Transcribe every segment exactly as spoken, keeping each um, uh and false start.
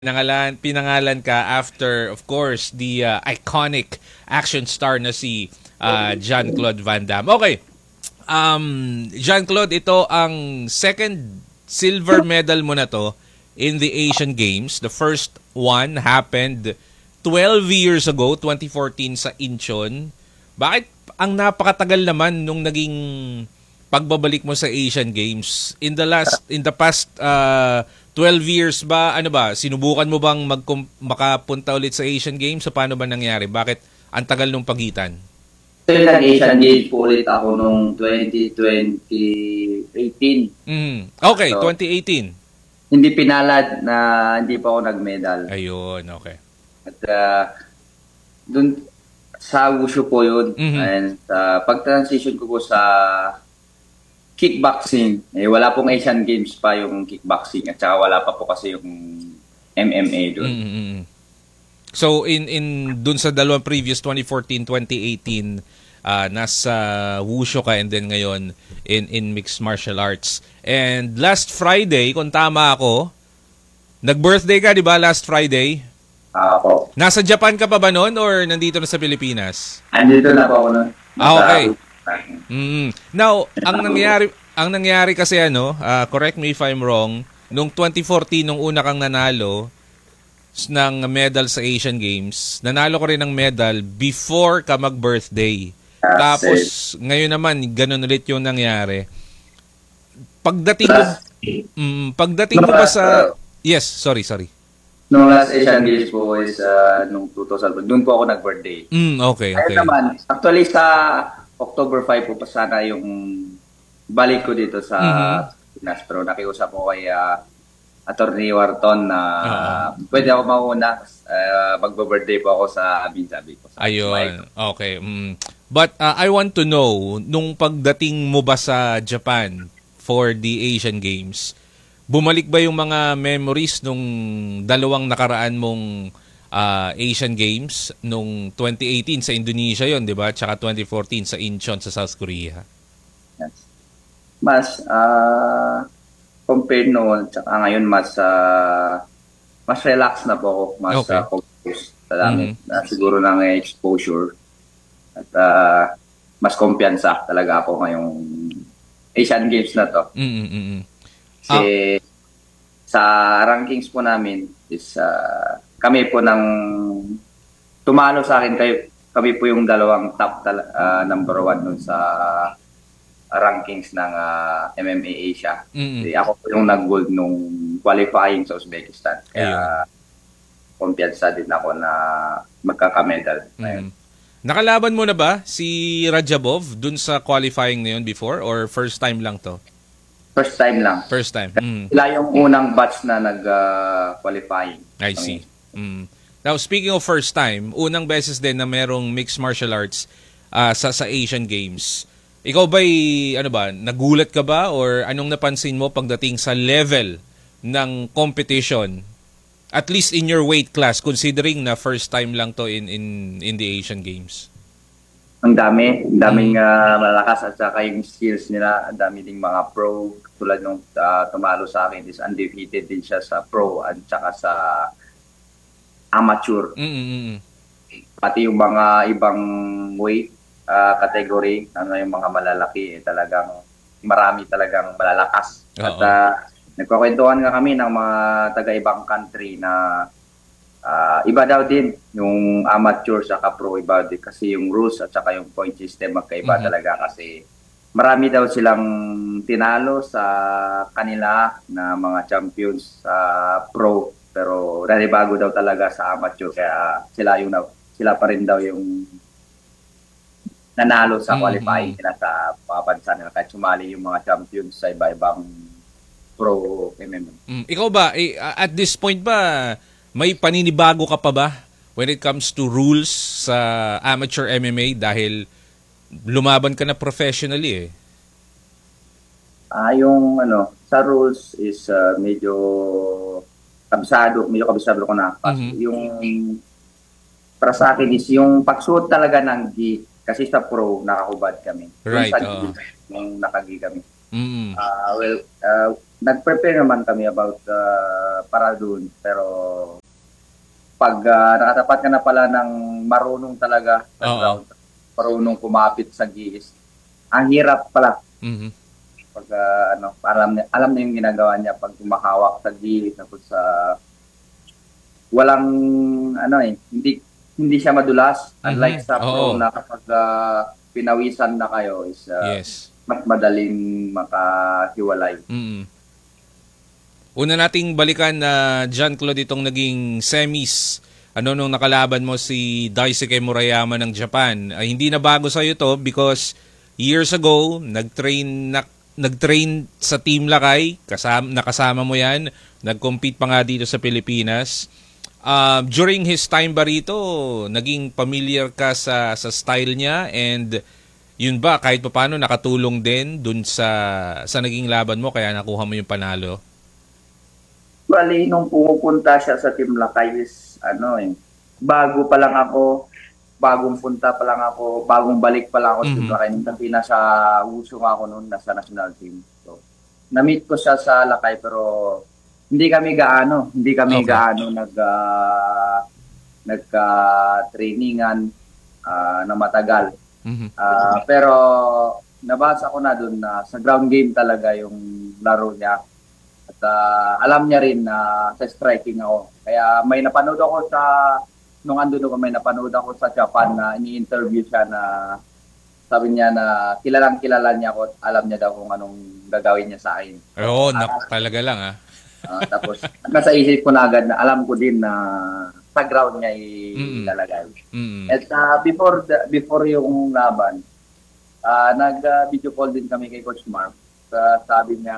Pinangalan, pinangalan ka after, of course, the uh, iconic action star na si uh, Jean-Claude Van Damme. Okay. Um, Jean-Claude, ito ang second silver medal mo na to in the Asian Games. The first one happened twelve years ago, twenty fourteen sa Incheon. Bakit ang napakatagal naman nung naging pagbabalik mo sa Asian Games? In the last, in the past uh, twelve years ba, ano ba, sinubukan mo bang mag makapunta ulit sa Asian Games? So paano ba nangyari? Bakit ang tagal nung pagitan? So yung nag-Asian Games po ulit ako nung twenty eighteen. Mm. Okay, so, twenty eighteen. Hindi pinalad na hindi pa ako nag-medal. Ayun, okay. At uh, dun sa wushu po yun. Mm-hmm. And uh, pag-transition ko po sa kickboxing, eh, wala pong Asian Games pa yung kickboxing at saka wala pa po kasi yung M M A doon. Mm-hmm. So in in dun sa dalawang previous twenty fourteen, twenty eighteen, uh, nasa wushu ka and then ngayon in in mixed martial arts. And last Friday, kung tama ako, nag-birthday ka, 'di ba, last Friday? Ako. Uh, Nasa Japan ka pa ba noon or nandito na sa Pilipinas? Andito na po ako noon. Ah, okay. Mm. Now, ang nangyari ang nangyari kasi ano, uh, correct me if I'm wrong, nung twenty fourteen nung una kang nanalo ng medal sa Asian Games, nanalo ko rin ng medal before ka mag-birthday. Tapos ngayon naman ganun ulit yung nangyari. Pagdating mo mm, pagdating mo ba sa Yes, sorry, sorry. Nung last Asian Games po is uh, nung two thousand, doon po ako nag-birthday. Mm, okay, okay. Ayun naman, actually sa October five po pa sana yung balik ko dito sa mm-hmm. Pinas. Pero nakiusap ko kay uh, Attorney Wharton na uh-huh. pwede ako mauna. Uh, Magbo-birthday po ako sa Abinsabi ko. Sa Ayun, okay. Mm. But uh, I want to know, nung pagdating mo ba sa Japan for the Asian Games, bumalik ba yung mga memories nung dalawang nakaraan mong uh, Asian Games nung twenty eighteen sa Indonesia yon, di ba? Tsaka twenty fourteen sa Incheon sa South Korea. Yes. Mas uh, compared noon tsaka ngayon mas uh, mas relax na po ako, mas okay. uh, focus sa dami mm-hmm. na siguro ng exposure at uh, mas kumpiyansa talaga ako ngayong Asian Games na to. Mm-hmm. Kasi ah. sa rankings po namin is uh, kami po ng tumalo sa akin kayo, kami po yung dalawang top uh, number one dun sa rankings ng uh, M M A Asia. Mm-hmm. Kasi ako po yung nag-gold nung qualifying sa Uzbekistan. Kaya kumpiyansa din ako na magkakamedal. Mm-hmm. Nakalaban mo na ba si Rajabov dun sa qualifying na yun before or first time lang to? First time lang. First time. Mm. Sila yung unang batch na nag-qualifying. Uh, I see. Mm. Now, speaking of first time, unang beses din na merong mixed martial arts uh, sa sa Asian Games. Ikaw ba'y, ano ba, nagulat ka ba or anong napansin mo pagdating sa level ng competition? At least in your weight class, considering na first time lang to in in in the Asian Games. Ang dami, ang daming uh, malakas at saka yung skills nila, ang dami ding mga pro tulad nung uh, tumalo sa akin is undefeated din siya sa pro at saka sa amateur. Mm-hmm. Pati yung mga ibang weight uh, category, ano yung mga malalaki, eh, talagang marami talagang malalakas. Uh-oh. At uh, nagkakwentuhan nga kami ng mga taga-ibang country na Uh, iba daw din yung amateur sa pro, iba din kasi yung rules at saka yung point system magkaiba mm-hmm. talaga kasi marami daw silang tinalo sa kanila na mga champions sa uh, pro pero nanibago daw talaga sa amateur kaya sila yung sila pa rin daw yung nanalo sa qualifying mm-hmm. sa papansa nila kahit sumali yung mga champions sa iba-ibang pro M M A. Mm, ikaw ba eh, at this point ba may paninibago ka pa ba when it comes to rules sa amateur M M A dahil lumaban ka na professionally eh? Ah, yung ano, sa rules is uh, medyo kabisado, medyo kabisado ko na. Mm-hmm. Yung para sa akin is yung pagsuot talaga ng gi kasi sa pro nakahubad kami. Right. Yung sa gi, yung nakagi kami. Mm-hmm. Uh, well, uh, nag-prepare naman kami about uh, para doon. Pero pag uh, nakatapat ka na pala ng marunong talaga sa Oo. ground, marunong kumapit sa gis, ang hirap pala. Mhm. Pag uh, ano, alam niya, alam niya yung ginagawa niya pag kumahawak sa gis, tapos sa walang ano eh, hindi hindi siya madulas. Unlike Mhm. sa pro Oo. na kapag uh, pinawisan na kayo is uh, Yes. mas madaling makahiwalay. Mm. Una nating balikan na John Claude itong naging semis. Ano nung nakalaban mo si Daisuke Murayama ng Japan. Ay, hindi na bago sa iyo to because years ago nag-train na, nag-train sa Team Lakay, kasama nakasama mo 'yan. Nag-compete pa nga dito sa Pilipinas. Uh, during his time ba rito, naging familiar ka sa sa style niya and yun ba kahit paano nakatulong din dun sa sa naging laban mo kaya nakuha mo yung panalo? Bali, nung pumupunta siya sa Team Lakay is, ano eh, bago pa lang ako, bagong punta pa lang ako, bagong balik pa lang ako sa Team Mhm. Lakay. Kasi nasa uso nga ako noon, nasa national team. So, na-meet ko siya sa Lakay pero hindi kami gaano, hindi kami Okay. gaano nag, uh, nagka-trainingan uh, na matagal. Mhm. Ah, pero nabasa ko na doon na sa ground game talaga yung laro niya. At ah, alam niya rin na sa striking ako. Kaya may napanood ako sa, nung andun ako, may napanood ako sa Japan na ini-interview siya na sabi niya na kilalang kilala niya ako at alam niya daw kung anong gagawin niya sa akin. Oo, nak talaga lang ah. Ah, tapos nasa isip ko na agad na alam ko din na sa ground niya Mm. ilalagay. Mm. At ah, before the, before yung laban, ah, nag-video call din kami kay Coach Mark. Uh, sabi niya,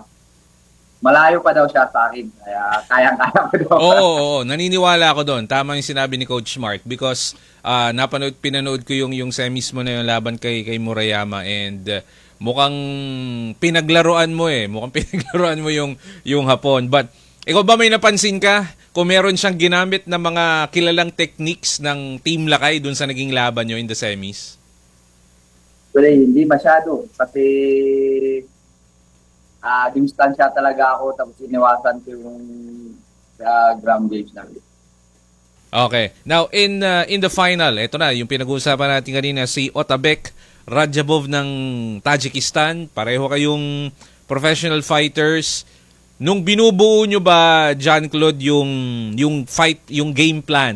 malayo pa daw siya sa akin. Kaya kayang-kaya ko daw. Oo, oo, oo, naniniwala ako doon. Tama yung sinabi ni Coach Mark because ah, napanood pinanood ko yung yung semis mo na yung laban kay kay Murayama and uh, mukhang pinaglaruan mo eh. Mukhang pinaglaruan mo yung yung hapon. But ikaw ba may napansin ka kung meron siyang ginamit na mga kilalang techniques ng Team Lakay dun sa naging laban nyo in the semis? Pero hindi masyado. Kasi ah distansya talaga ako tapos iniwasan ko yung ah, ground games namin. Okay. Now, in uh, in the final, ito na, yung pinag-uusapan natin kanina, si Otabek Rajabov ng Tajikistan. Pareho kayong professional fighters. Nung binubuo nyo ba, John Claude, yung, yung fight, yung game plan?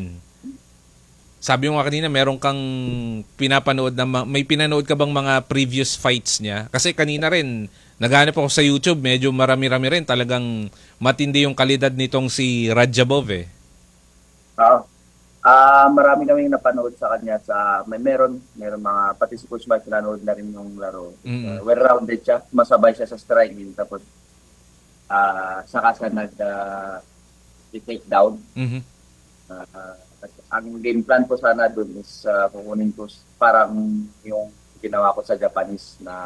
Sabi mo nga kanina, meron kang pinapanood, na, ma- may pinanood ka bang mga previous fights niya? Kasi kanina rin, naghanap ako sa YouTube, medyo marami-rami rin. Talagang matindi yung kalidad nitong si Rajabov eh. Oo. Ah, marami kaming napanood sa kanya sa may meron meron mga pati si Coach Mike pinanood na rin yung laro. Mm. Uh, well-rounded siya, masabay siya sa striking tapos ah saka siya nag uh, take down. Mhm. Ah, ang game plan ko sana doon is uh, kukunin ko s- parang yung ginawa ko sa Japanese na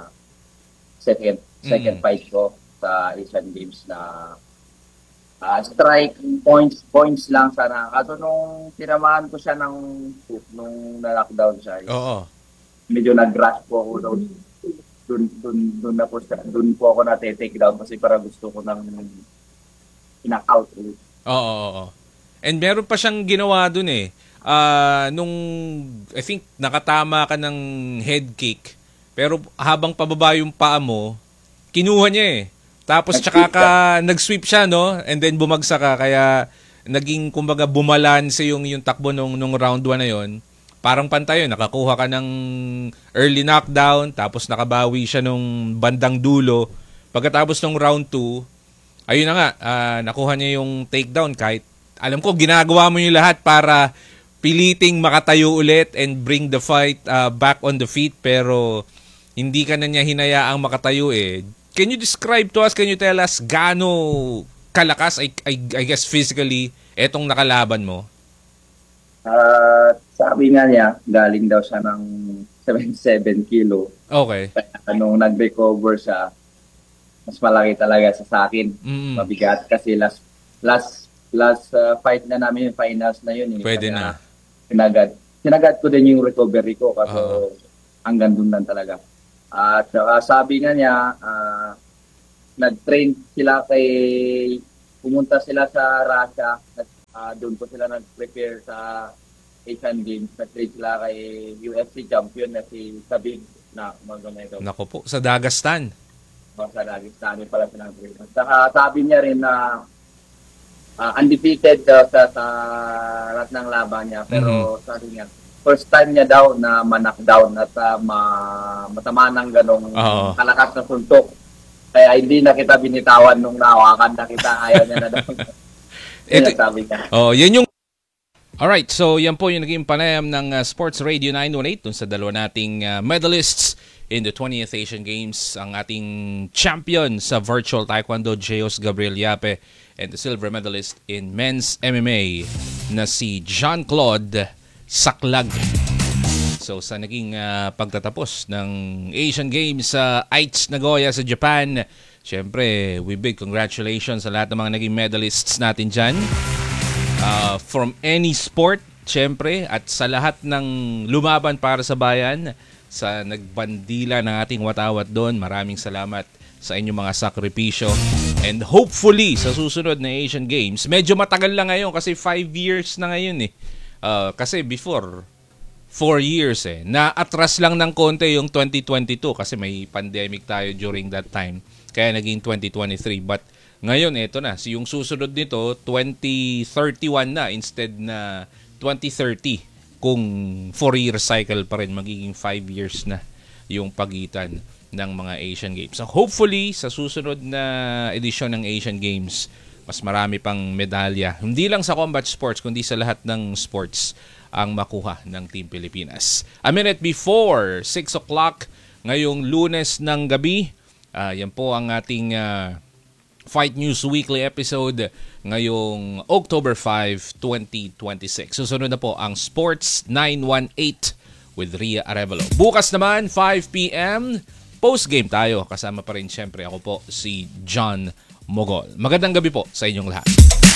second second Mm. fight ko sa Asian Games na Ah, strike points points lang sana. Kaso nung tinamaan ko siya ng nung na-lockdown siya, is Oo. medyo nag-rush po ako doon. Doon doon doon na po siya, doon po ako na-take down kasi para gusto ko nang knock-out ulit. Oo, oo, oo. And meron pa siyang ginawa dun eh. Ah, nung, I think, nakatama ka ng head kick, pero habang pababa yung paa mo, kinuha niya eh. Tapos tsaka ka, nag-sweep siya, no? And then bumagsak ka, kaya naging, kumbaga, bumalanse yung, yung takbo nung, nung round one na yon. Parang pantay yun, nakakuha ka ng early knockdown, tapos nakabawi siya nung bandang dulo. Pagkatapos nung round two, ayun na nga, ah, nakuha niya yung takedown kahit alam ko ginagawa mo yung lahat para piliting makatayo ulit and bring the fight ah, back on the feet pero hindi ka na niya hinayaang makatayo eh. Can you describe to us, can you tell us gaano kalakas, I, I, I guess physically, etong nakalaban mo? At sabi nga niya, galing daw siya ng seventy-seven kilo. Okay. Kaya nung nag-recover siya, mas malaki talaga sa sa akin. Mm. Mabigat kasi last last last uh, fight na namin yung finals na yun. Eh. Pwede Kaya na. Sinagad. Sinagad ko din yung recovery ko kasi Oo. hanggang doon lang talaga. At saka sabi nga niya, ah, nag-train sila kay, pumunta sila sa Russia, nag, uh, doon po sila nag-prepare sa Asian Games, nag-train sila kay U F C champion na si Khabib na Nurmagomedov. Nako po, sa Dagestan. O, sa Dagestan pala sila nag-train. At saka sabi niya rin na uh, undefeated uh, sa, sa lahat ng laban niya, pero mm-hmm. sabi niya, first time niya daw na ma-knockdown at uh, ma- matama ng ganong oh. kalakas na suntok. Kaya hindi na kita binitawan nung nawakan na kita. Ayaw niya na daw. Ito, sabi niya. Oh, yan yung... Alright, so yan po yung naging panayam ng uh, Sports Radio nine one eight dun sa dalawa nating uh, medalists in the twentieth Asian Games. Ang ating champion sa virtual taekwondo, Jeos Gabriel Yape, and the silver medalist in men's M M A na si Jean-Claude Saklag. So sa naging uh, pagtatapos ng Asian Games sa uh, Aichi, Nagoya sa Japan, syempre we big congratulations sa lahat ng mga naging medalists natin dyan. Uh, from any sport, syempre, at sa lahat ng lumaban para sa bayan, sa nagbandila ng ating watawat doon, maraming salamat sa inyong mga sakripisyo. And hopefully, sa susunod na Asian Games, medyo matagal lang ngayon kasi five years na ngayon eh. Uh, kasi before, four years eh. Na-atras lang ng konti yung twenty twenty-two kasi may pandemic tayo during that time. Kaya naging twenty twenty-three. But ngayon, eto na. So, yung susunod nito, twenty thirty-one na instead na twenty thirty. Kung four-year cycle pa rin, magiging five years na yung pagitan ng mga Asian Games. So, hopefully, sa susunod na edisyon ng Asian Games, mas marami pang medalya. Hindi lang sa combat sports, kundi sa lahat ng sports ang makuha ng Team Pilipinas. A minute before six o'clock ngayong Lunes ng gabi, uh, yan po ang ating uh, Fight News Weekly episode ngayong October fifth, twenty twenty-six. Susunod na po ang Sports nine one eight with Ria Arevalo. Bukas naman, five p.m., post-game tayo. Kasama pa rin siyempre ako po si John Mogol. Magandang gabi po sa inyong lahat.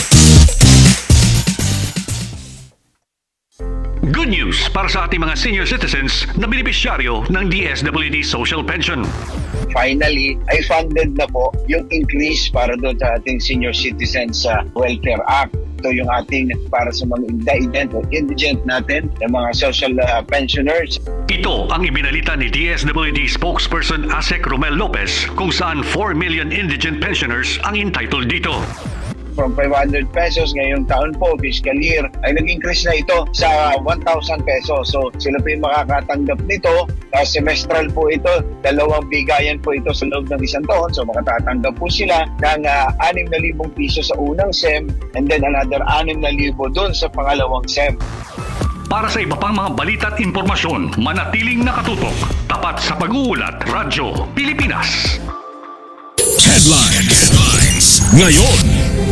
Good news para sa ating mga senior citizens na benepisyaryo ng D S W D Social Pension. Finally, ay funded na po yung increase para doon sa ating Senior Citizens uh, Welfare Act. Ito yung ating para sa mga indigent o indigent natin, yung mga social uh, pensioners. Ito ang ibinalita ni D S W D spokesperson Asek Romel Lopez kung saan four million indigent pensioners ang entitled dito. From five hundred pesos ngayong taon po, fiscal year, ay nag-increase na ito sa one thousand pesos. So sila po yung makakatanggap nito. Uh, semestral po ito, dalawang bigayan po ito sa loob ng isang taon. So makatatanggap po sila ng uh, six thousand piso sa unang S E M and then another six thousand doon sa pangalawang S E M. Para sa iba pang mga balita at impormasyon, manatiling nakatutok. Tapat sa pag-uulat, Radyo Pilipinas. Headline. Headlines. Ngayon.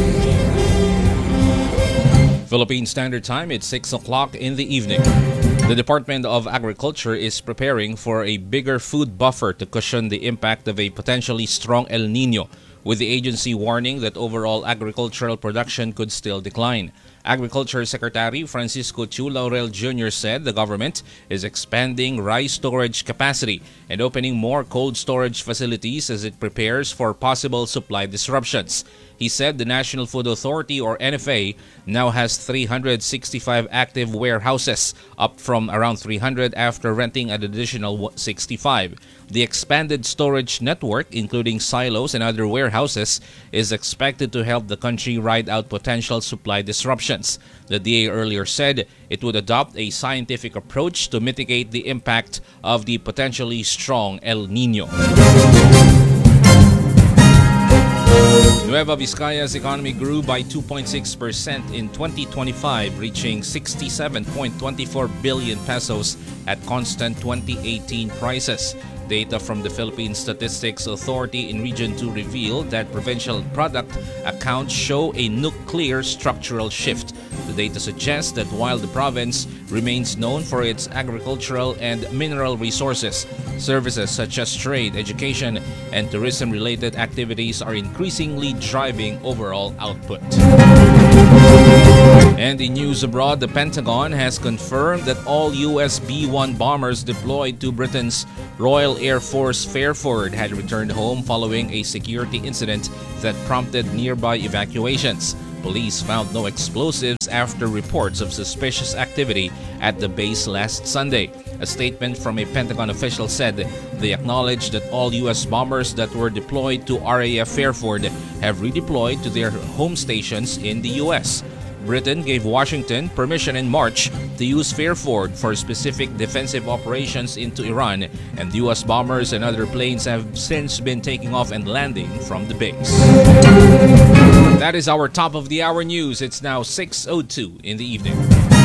Philippine Standard Time, it's six o'clock in the evening. The Department of Agriculture is preparing for a bigger food buffer to cushion the impact of a potentially strong El Nino, with the agency warning that overall agricultural production could still decline. Agriculture Secretary Francisco Chu Laurel Junior said the government is expanding rice storage capacity and opening more cold storage facilities as it prepares for possible supply disruptions. He said the National Food Authority, or N F A, now has three hundred sixty-five active warehouses, up from around three hundred after renting an additional sixty-five. The expanded storage network, including silos and other warehouses, is expected to help the country ride out potential supply disruptions. The D A earlier said it would adopt a scientific approach to mitigate the impact of the potentially strong El Nino. Nueva Vizcaya's economy grew by two point six percent in twenty twenty-five, reaching sixty-seven point two four billion pesos at constant twenty eighteen prices. Data from the Philippine Statistics Authority in Region two revealed that provincial product accounts show a nuclear structural shift. The data suggests that while the province remains known for its agricultural and mineral resources, services such as trade, education, and tourism-related activities are increasingly driving overall output. And in news abroad, the Pentagon has confirmed that all U S B one bombers deployed to Britain's Royal Air Force Fairford had returned home following a security incident that prompted nearby evacuations. Police found no explosives after reports of suspicious activity at the base last Sunday. A statement from a Pentagon official said they acknowledged that all U S bombers that were deployed to R A F Fairford have redeployed to their home stations in the U S. Britain gave Washington permission in March to use Fairford for specific defensive operations into Iran, and U S bombers and other planes have since been taking off and landing from the base. That is our top of the hour news. It's now six oh two in the evening.